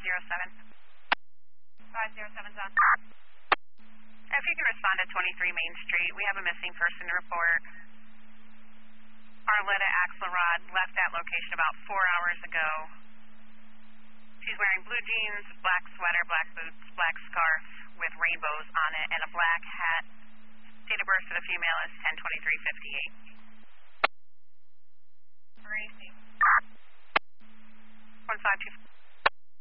507's on. If you can respond at 23 Main Street, we have a missing person report. Arletta Axelrod left that location about 4 hours ago. She's wearing blue jeans, black sweater, black boots, black scarf with rainbows on it, and a black hat. Date of birth for the female is 10/23/58. 1525.